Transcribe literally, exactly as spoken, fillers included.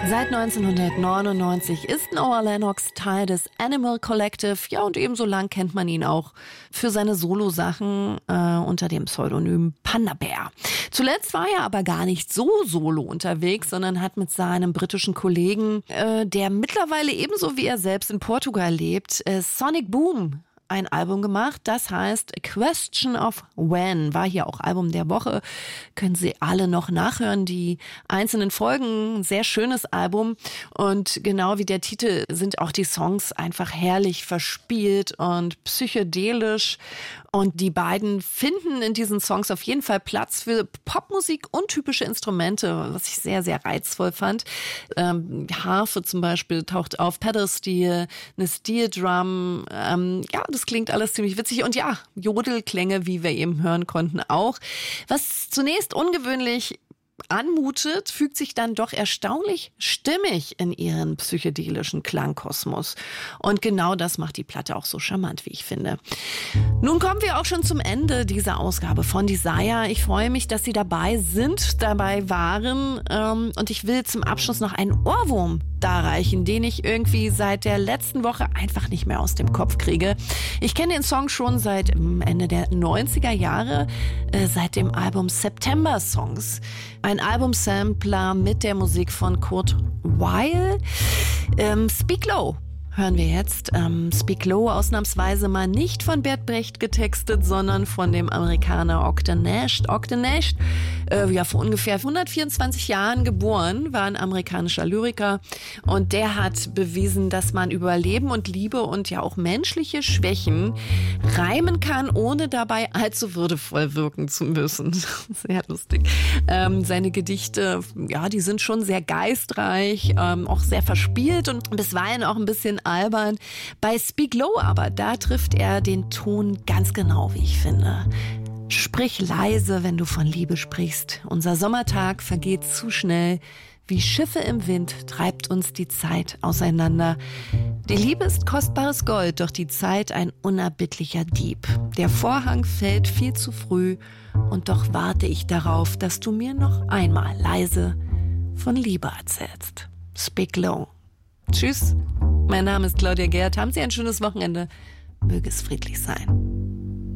Seit neunzehnhundertneunundneunzig ist Noah Lennox Teil des Animal Collective. Ja, und ebenso lang kennt man ihn auch für seine Solo-Sachen äh, unter dem Pseudonym Panda Bear. Zuletzt war er aber gar nicht so solo unterwegs, sondern hat mit seinem britischen Kollegen, äh, der mittlerweile ebenso wie er selbst in Portugal lebt, äh, Sonic Boom, ein Album gemacht, das heißt A Question of When, war hier auch Album der Woche. Können Sie alle noch nachhören, die einzelnen Folgen, ein sehr schönes Album und genau wie der Titel sind auch die Songs einfach herrlich verspielt und psychedelisch und die beiden finden in diesen Songs auf jeden Fall Platz für Popmusik und typische Instrumente, was ich sehr, sehr reizvoll fand. Ähm, Harfe zum Beispiel taucht auf, Pedal-Steel, eine Steel-Drum, ähm, ja, das klingt alles ziemlich witzig und ja, Jodelklänge, wie wir eben hören konnten, auch. Was zunächst ungewöhnlich anmutet, fügt sich dann doch erstaunlich stimmig in ihren psychedelischen Klangkosmos. Und genau das macht die Platte auch so charmant, wie ich finde. Nun kommen wir auch schon zum Ende dieser Ausgabe von Desire. Ich freue mich, dass Sie dabei sind, dabei waren. Ähm, und ich will zum Abschluss noch einen Ohrwurm darreichen, den ich irgendwie seit der letzten Woche einfach nicht mehr aus dem Kopf kriege. Ich kenne den Song schon seit Ende der neunziger Jahre, äh, seit dem Album September Songs. Ein Albumsampler mit der Musik von Kurt Weill. Ähm, Speak Low hören wir jetzt. Ähm, Speak Low ausnahmsweise mal nicht von Bert Brecht getextet, sondern von dem Amerikaner Ogden Nash. Ogden Nash, äh, ja, vor ungefähr hundertvierundzwanzig Jahren geboren, war ein amerikanischer Lyriker und der hat bewiesen, dass man über Leben und Liebe und ja auch menschliche Schwächen reimen kann, ohne dabei allzu würdevoll wirken zu müssen. Sehr lustig. Ähm, seine Gedichte, ja, die sind schon sehr geistreich, ähm, auch sehr verspielt und bisweilen auch ein bisschen albern. Bei Speak Low aber, da trifft er den Ton ganz genau, wie ich finde. Sprich leise, wenn du von Liebe sprichst. Unser Sommertag vergeht zu schnell. Wie Schiffe im Wind treibt uns die Zeit auseinander. Die Liebe ist kostbares Gold, doch die Zeit ein unerbittlicher Dieb. Der Vorhang fällt viel zu früh und doch warte ich darauf, dass du mir noch einmal leise von Liebe erzählst. Speak Low. Tschüss. Mein Name ist Claudia Gerd. Haben Sie ein schönes Wochenende. Möge es friedlich sein.